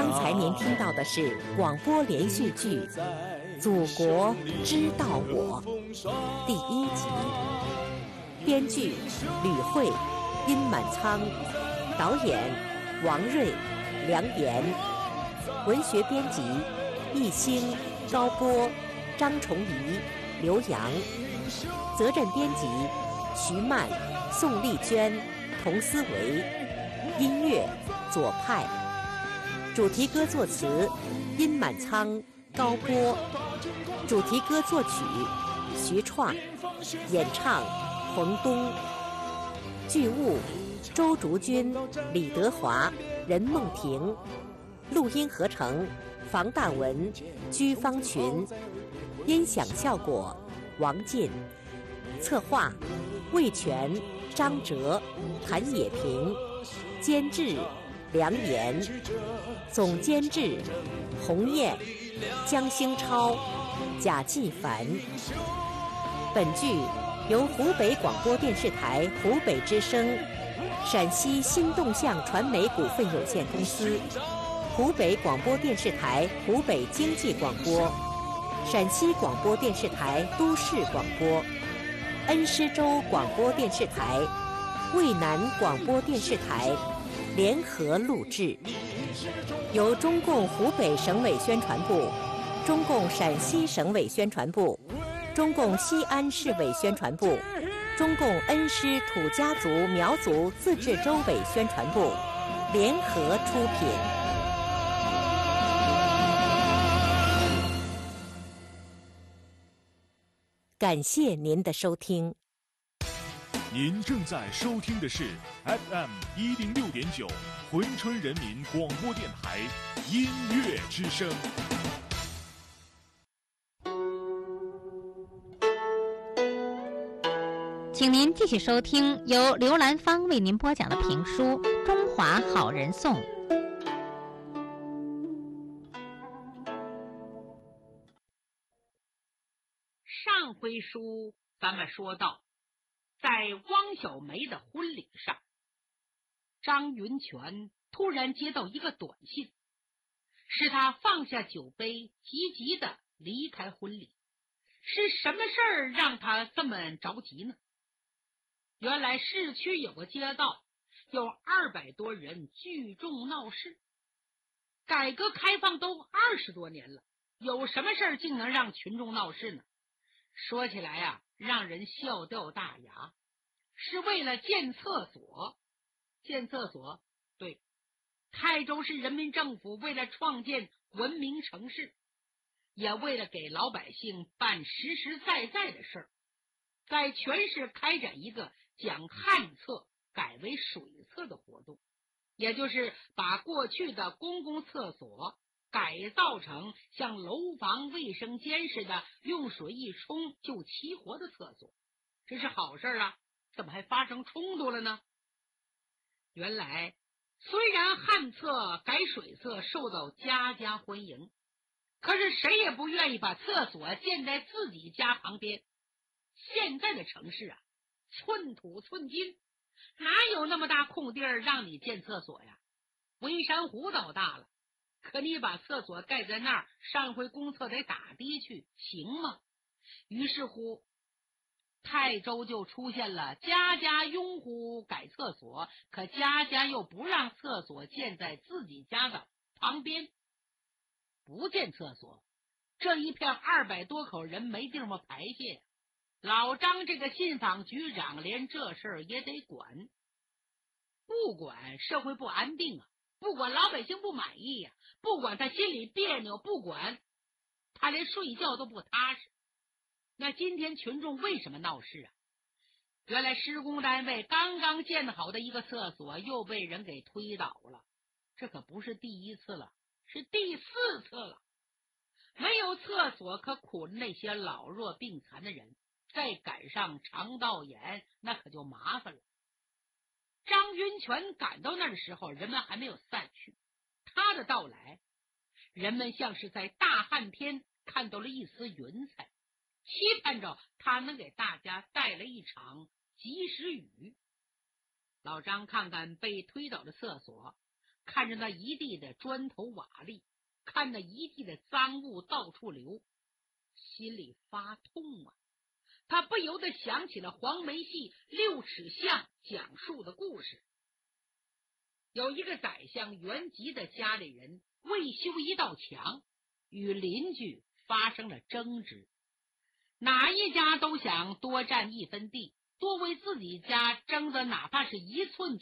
刚才您听到的是广播连续剧《祖国知道我》第1集，编剧吕慧、殷满仓，导演王瑞、梁岩，文学编辑易兴、高波、张崇仪、刘洋，责任编辑徐曼、宋丽娟、童思维，音乐左派，主题歌作词殷满仓、高波，主题歌作曲徐创，演唱冯东，剧务周竹君、李德华、任梦婷，录音合成房大文、居方群，音响效果王进，策划魏全、张哲、谭野平，监制梁岩，总监制洪燕、江兴超、贾继凡。本剧由湖北广播电视台湖北之声、陕西新动向传媒股份有限公司、湖北广播电视台湖北经济广播、陕西广播电视台都市广播、恩施州广播电视台、渭南广播电视台联合录制，由中共湖北省委宣传部、中共陕西省委宣传部、中共西安市委宣传部、中共恩施土家族苗族自治州委宣传部联合出品。感谢您的收听。 您正在收听的是 FM 106.9珲春人民广播电台音乐之声。 请您继续收听由刘兰芳为您播讲的评书《中华好人颂》。 上回书咱们说到，在汪小梅的婚礼上，张云泉突然接到一个短信，使他放下酒杯，急急的离开婚礼。是什么事儿让他这么着急呢？原来市区有个街道，有200多人聚众闹事。改革开放都20多年了，有什么事儿竟能让群众闹事呢？说起来啊，让人笑掉大牙。是为了建厕所。建厕所，对，泰州市人民政府为了创建文明城市，也为了给老百姓办实实在在的事儿，在全市开展一个将旱厕改为水厕的活动，也就是把过去的公共厕所改造成像楼房卫生间似的用水一冲就齐活的厕所。这是好事啊，怎么还发生冲突了呢？原来虽然旱厕改水厕受到家家欢迎，可是谁也不愿意把厕所建在自己家旁边。现在的城市啊，寸土寸金，哪有那么大空地儿让你建厕所呀？微山湖倒大了，可你把厕所盖在那儿，上回公厕得打的去，行吗？于是乎，泰州就出现了家家拥护改厕所，可家家又不让厕所建在自己家的旁边。不建厕所，这一片200多口人没地方排泄。老张这个信访局长连这事儿也得管，不管社会不安定啊，不管老百姓不满意呀，不管他心里别扭，不管他连睡觉都不踏实。那今天群众为什么闹事啊？原来施工单位刚刚建好的一个厕所又被人给推倒了，这可不是第一次了，是第4次了。没有厕所可苦了那些老弱病残的人，再赶上肠道炎，那可就麻烦了。张云泉赶到那儿的时候，人们还没有散去。他的到来，人们像是在大旱天看到了一丝云彩，期盼着他能给大家带来一场及时雨。老张看看被推倒的厕所， 看着那一地的砖头瓦砾，看那一地的脏物到处流，心里发痛啊！他不由得想起了黄梅戏六尺巷讲述的故事。有一个宰相袁吉的家里人为修一道墙，与邻居发生了争执，哪一家都想多占一分地，多为自己家争得哪怕是1寸